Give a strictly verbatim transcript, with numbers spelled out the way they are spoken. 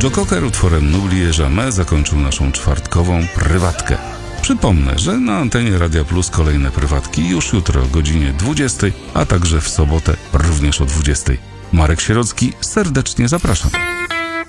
Joe Cocker utworem N'oublie jamais zakończył naszą czwartkową prywatkę. Przypomnę, że na antenie Radia Plus kolejne prywatki już jutro o godzinie dwudziestej, a także w sobotę również o dwudziestej. Marek Sierocki, serdecznie zapraszam.